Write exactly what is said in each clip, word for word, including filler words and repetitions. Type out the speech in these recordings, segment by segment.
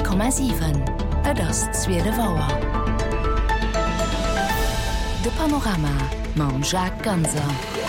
Komma sieben Et ass Zwiele Waer. De Panorama mam Jacques Ganser.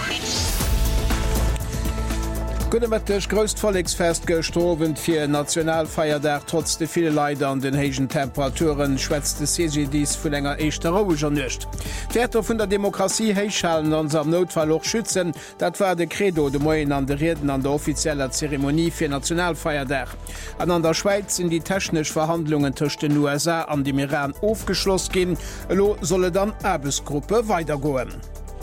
Gunnemettech gröstfollegsfest gestrowen fir Nationalfeierdach trotz de viele Leider an den hegen Temperaturen schwätzte C G Ds vun enger eischteroger nëcht. D'Wärter vun der Demokratie heichhalen ans am Notfall och schützen, dat war de Credo de Moien an de Reden an der offizieller Zeremonie fir Nationalfeierdach. An an der Schweiz sind die technisch Verhandlungen tëcht den U S A an dem Iran aufgeschloss gin, lo solle dann Erbesgruppe weitergoen.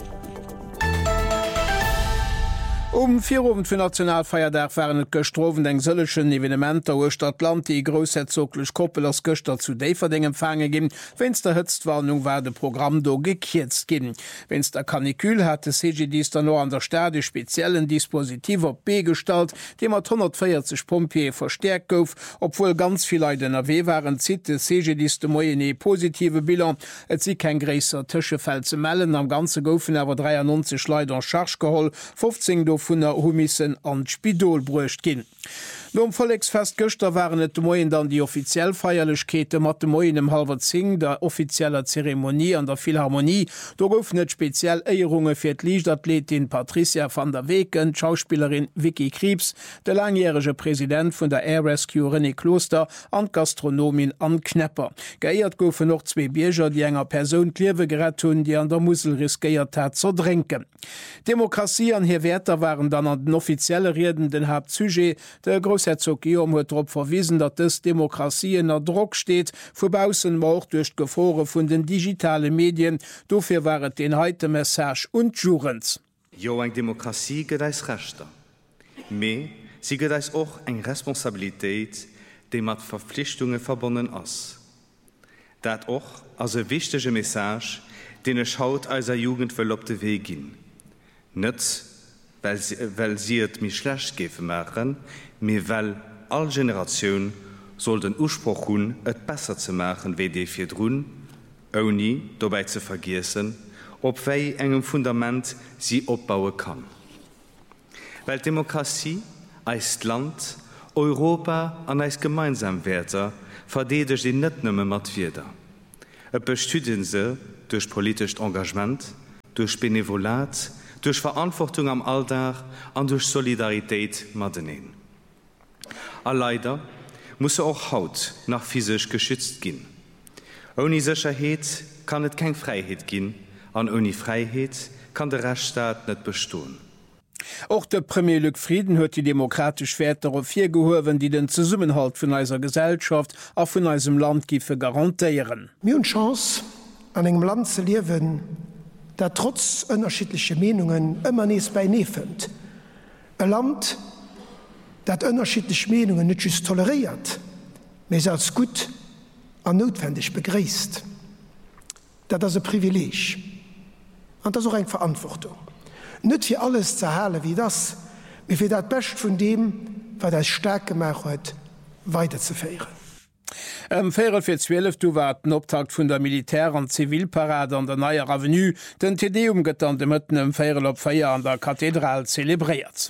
Um vier Uhr für Nationalfeierdach waren et gestroven eng sëllechen Evenementer ocht Atlanti grosherzoglech Koppel ass Göster zu Déverding empfange gin, wenns der Hëtztwarnung war de Programm do gekiertzt gin. Wenns der Kanikül hat de C G Ds dann no an der Stade speziellen Dispositiv op B stalt, dem mat hundertvierzig Pompier verstärkt gouf, obwohl ganz viel Leiden A W waren zit de C G Ds de Moyenne positive Bilan, et si kein gräser Tischefeld ze mellen, am ganze goufen awer dreiundneunzig Leute an Charge geholl, fünfzehn do vun der Humissen an Spidol bruecht ginn. Nom Follegsfest Göster waren et Moien dann die offiziell Feierlechkete mat de Moien im halber Zing der offizieller Zeremonie an der Philharmonie. Do gouf net speziell Eierunge fir d Lichtathletin Patricia van der Weken, Schauspielerin Vicky Kriebs, de langjährige Präsident vun der Air Rescue René Kloster an Gastronomin an Knepper. Geeiert goufe noch zwei Bierger, die enger Person Kliewe gerett hun, die an der Musel riskiert hat zu trinken. Demokratie an hier Werter waren dann an den offizielle Reden den Hauptsujet. Der Großherzog Guillaume huet darauf verwiesen, dat es Demokratie in der Druck steht, vubausen auch durch Gefore vun den digitale Medien. Dofir waret den heute Message und Jurens. Jo eng Demokratie gedeis Rechter. Me sie gedeis auch eng Responsabilität, de mat Verpflichtungen verbonnen ass. Dat och as e wichtige Message, den es schaut als er Jugend verlobte Weg gin. Net weil sie, weil sie et mich schlecht gefe machen, mir weil all Generationen soll den Urspruch hun, et besser zu machen, wie die vier drun, ohne dabei zu vergessen, ob wei engem Fundament sie opbauen kann. Weil Demokratie als Land, Europa an als gemeinsam Werte verdedigt die net nëmme mat wieder. Et bestüden se durch politisches Engagement, durch Benevolat, durch Verantwortung am Alltag und durch Solidarität mit denen. Aber leider muss auch Haut nach physisch geschützt gehen. Ohne Sicherheit kann es keine Freiheit geben, und ohne Freiheit kann der Rechtsstaat nicht bestehen. Auch der Premier Luc Frieden hört die demokratisch Werte auf vier gehoben, die den Zusammenhalt von unserer Gesellschaft auch von unserem Land giefe garantieren. Wir haben Chance, an einem Land zu leben, der trotz unterschiedlicher Meinungen immer nichts bei nie findet. Ein Land, das unterschiedliche Meinungen nicht just toleriert, aber als gut und notwendig begrüßt. Das ist ein Privileg. Und das ist auch eine Verantwortung. Nicht für alles zu erhalten wie das, wie für das Beste von dem, was das stark gemacht hat, weiterzuführen. Em Féier fir zwölf du war den Optakt vun der Militär- an Zivilparade an der Neier Avenue, den Tedeum gëtt an de Mëtten em Féier op Féier an der Kathedral zelebriert.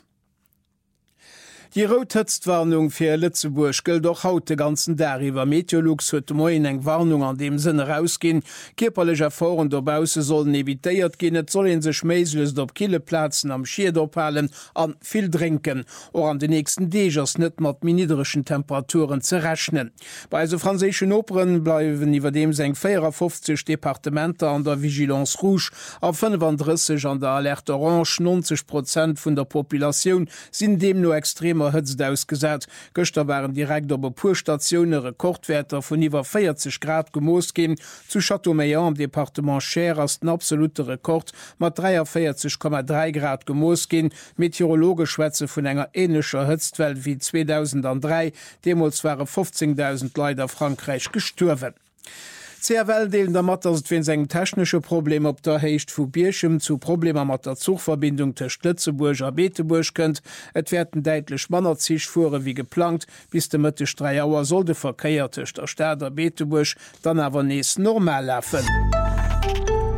Die Rothëtztwarnung fir Lützeburg gëll doch haut de ganzen Dariwer Meteorologs huet Moien eng Warnung an dem Sinne rausgin. Kierperlecher Foren dobause sollen evitéiert gin, et sollen sech méislest op Killeplatzen am Schierdopalen an vill drinken or an de nächsten Degers net mat minidreschen Temperaturen ze rechnen. Bei se franzéschen Operen bleiwen iwwer dem seng vierundfünfzig Departementer an der Vigilance Rouge a fünfunddreißig an der Alert Orange. neunzig Prozent vun der Population sind dem nur extremer Hëtzt ausgesät. Göster waren direkt op Purstationune Rekordwerter vun iwwer vierzig Grad gemoost gin. Zu Châteaumeillan am Departement Cher ass den absolute Rekord mat dreiundvierzig Komma drei Grad gemoost gin. Meteorologe schwätze vun enger ähnlicher Hëtztwelt wie zweitausenddrei, Demos waren fünfzehntausend Leute a Frankreich gestorben. Sehr well deelen der Matters wenn seg technische Problem op der Heicht vu Bierchem zu Probleme mat der Zugverbindung der Lützeburg a Beeteburg kënnt. Et werden deitlich Manner zich fuhre wie geplant, bis de Mëttech drei Auer sollte verkeiertech der Stader Beeteburg dann awer nees normal läffen.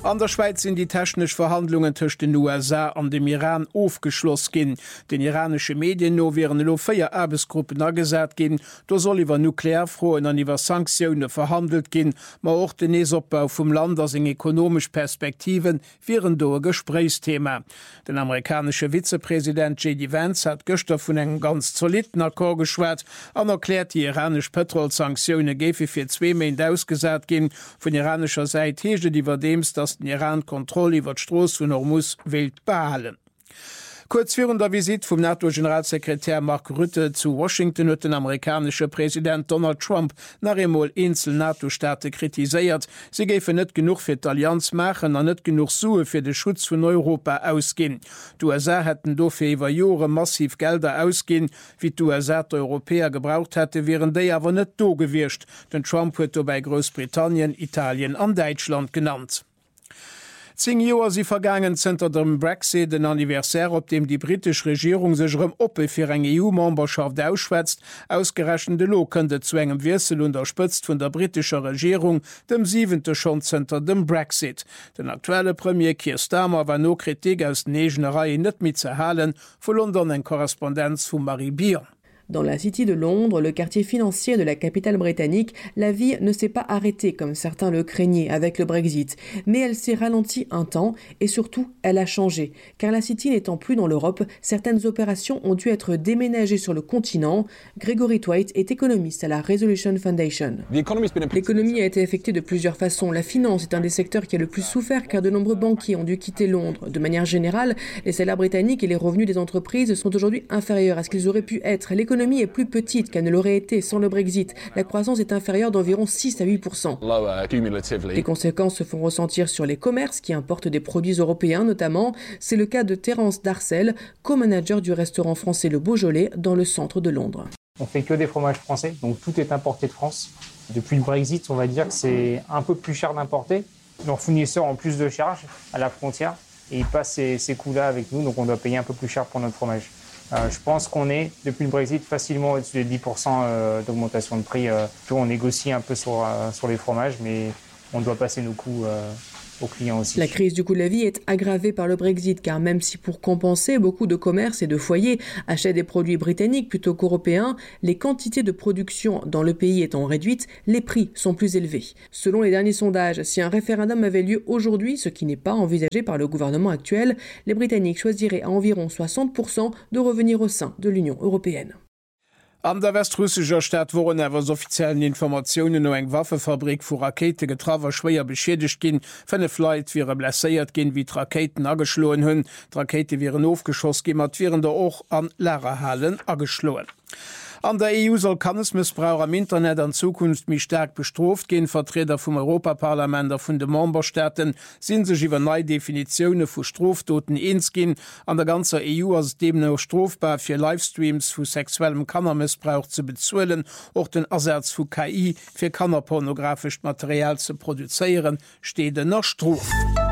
An der Schweiz sind die technisch Verhandlungen zwischen den U S A an dem Iran aufgeschlossen gehen. Den iranische Medien no wären lo vier Arbeitsgruppen angesagt gehen. Da soll über Nuklearfrohen an über Sanktionen verhandelt gehen, ma auch den Nesabbau vom Land als in ökonomisch Perspektiven wären do Gesprächsthema. Den amerikanische Vizepräsident J D Vance hat gestern von einem ganz soliden Akkord geschwärzt und erklärt, die iranische Petrolsanktionen gefe für zwei Monate ausgesagt gehen. Von iranischer Seite hege die Verdems, dass den Iran Kontrolle über die Straße von Hormuz wild behalten. Kurz vor der Visit vom NATO-Generalsekretär Mark Rutte zu Washington hat den amerikanische Präsident Donald Trump nach einmal Insel NATO-Staaten kritisiert. Sie geben nicht genug für die Allianz machen und nicht genug Suche für den Schutz von Europa ausgehen. Die U S A hätten dafür über Jahre massiv Gelder ausgehen, wie die U S A die Europäer gebraucht hätte, wären die aber nicht da gewirrscht. Denn Trump hat dabei Großbritannien, Italien und Deutschland genannt. Zehn Jahre sie vergangen sind unter dem Brexit, den Anniversär, op dem die britische Regierung sich rum Oppe für eine E U-Memberschaft ausschwätzt, ausgerechnet lo könnte zu engem Wirsel unterstützt von der britischen Regierung, dem siebenten schon hinter dem Brexit. Den aktuelle Premier Keir Starmer war no Kritik aus den eigenen Reihen nicht mitzuhalen, von London en Korrespondenz von Marie Bier. Dans la City de Londres, le quartier financier de la capitale britannique, la vie ne s'est pas arrêtée comme certains le craignaient avec le Brexit, mais elle s'est ralentie un temps et surtout, elle a changé. Car la City n'étant plus dans l'Europe, certaines opérations ont dû être déménagées sur le continent. Gregory Twite est économiste à la Resolution Foundation. L'économie a été affectée de plusieurs façons. La finance est un des secteurs qui a le plus souffert car de nombreux banquiers ont dû quitter Londres. De manière générale, les salaires britanniques et les revenus des entreprises sont aujourd'hui inférieurs à ce qu'ils auraient pu être. L'économie L'économie est plus petite qu'elle ne l'aurait été sans le Brexit. La croissance est inférieure d'environ six à huit pour cent. Les conséquences se font ressentir sur les commerces qui importent des produits européens notamment. C'est le cas de Terence Darcel, co-manager du restaurant français Le Beaujolais dans le centre de Londres. On fait que des fromages français, donc tout est importé de France. Depuis le Brexit, on va dire que c'est un peu plus cher d'importer. Nos fournisseurs ont plus de charges à la frontière et ils passent ces, ces coûts-là avec nous, donc on doit payer un peu plus cher pour notre fromage. Euh, je pense qu'on est, depuis le Brexit, facilement au-dessus des dix pour cent euh, d'augmentation de prix. Euh, on négocie un peu sur, euh, sur les fromages, mais on doit passer nos coûts euh, aux clients aussi. La crise du coût de la vie est aggravée par le Brexit, car même si pour compenser, beaucoup de commerces et de foyers achètent des produits britanniques plutôt qu'européens, les quantités de production dans le pays étant réduites, les prix sont plus élevés. Selon les derniers sondages, si un référendum avait lieu aujourd'hui, ce qui n'est pas envisagé par le gouvernement actuel, les Britanniques choisiraient à environ soixante pour cent de revenir au sein de l'Union européenne. An der westrussischer Stadt wurden awer offiziellen Informationen no eng Waffefabrik vu Rakete getrawer schwéier beschädigt gin, fënne Fleit wiere blesséiert gin wie d Raketen ageschloen hunn. D Rakete viren aufgeschoss gemat viren der och an Lehrerhallen ageschloen. An der E U soll Kannnesmissbrauch am Internet an Zukunft mi stark bestroft gehen. Vertreter vom Europaparlament vun de Memberstaaten sind sich iwwer neue Definitionen vu Straftoten ins gin. An der ganzer E U as dem noch strafbar für Livestreams vu sexuellem Kannnermissbrauch zu bezuelen, auch den Ersatz vu K I für kannerpornografisch Material zu produzieren, steht noch Straf.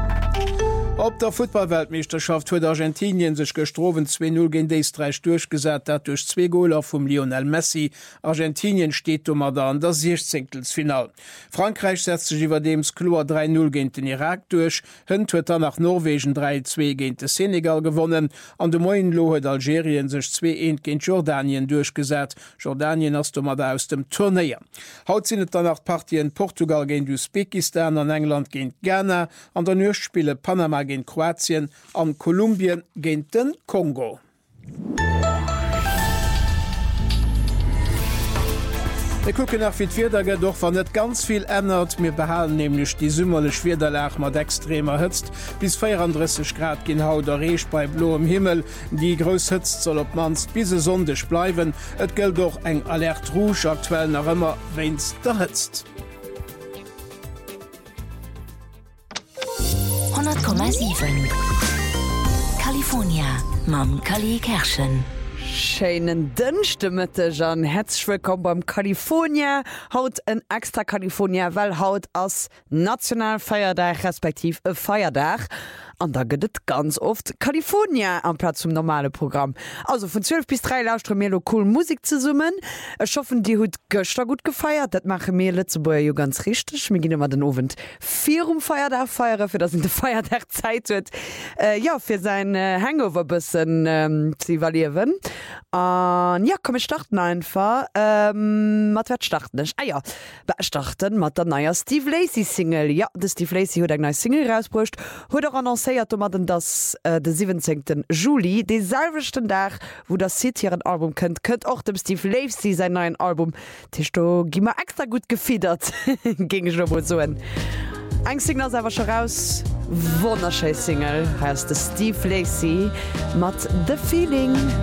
Op der Footballweltmeisterschaft huet Argentinien sech gestrowen zwei null gegen Österreich durchgesat, dat durch zwei Goler vum Lionel Messi. Argentinien steht um da an der sechzehntel-Final. Frankreich setzt sich iwwer dems Klor drei null gegen den Irak durch. Hënn huet er nach Norwegen drei zwei gegen den Senegal gewonnen. An de Moien lo huet Algerien sech zwei eins gegen Jordanien durchgesat. Jordanien ass dummer da aus dem Turnier. Haut sinnet danach Partien Portugal gegen Usbekistan, an England gegen Ghana, an der Nurspiele Panama gegen Kroatien, an Kolumbien gegen den Kongo. Wir gucken nach wie Viertage, doch war net ganz viel ändert. Wir behalen nämlich die summerle Schwerderlach mat extremer hützt. Bis vierunddreißig Grad gin haut der Rech bei blauem Himmel. Die Gröshützt soll op manst bise sonndech bleiben. Et gilt doch eng Alert Rouge aktuell nach immer, wenn's da hützt. hundert Komma sieben California, Mam Kali Kerschen. Scheinen dünchte Mitte an herzlich willkommen beim California haut en extra California weil haut als Nationalfeierdach respektiv e Feierdach an da gëtt ganz oft California am Platz zum normale Programm. Also von zwölf bis drei Lausstromelo cool Musik zu summen. Es schaffen die Hut Göster gut gefeiert, dat mache mir Lützeburger jo ganz richtig. Mir gehen immer den Abend vier um Feierdach feiere, für das in der Feierdach Zeit wird. Äh, ja, für sein äh, Hangover bisschen ähm, zu evaluieren. Und ja, komm, wir starten einfach. Ähm, mit was starten nicht? Ah ja, wir starten mit der neuen Steve Lacy Single. Ja, der Steve Lacy hat eine neue Single rausgebracht. Hat auch annonciert, dass äh, der siebenzehnten Juli, den selben Tag, wo das City ein Album könnt, könnt auch dem Steve Lacy sein neues Album. Tisch du, gib mal extra gut gefiedert. Ging ich noch so ein. Ein Single ist aber schon raus. Wunderschöne Single heißt der Steve Lacy mit The Feeling.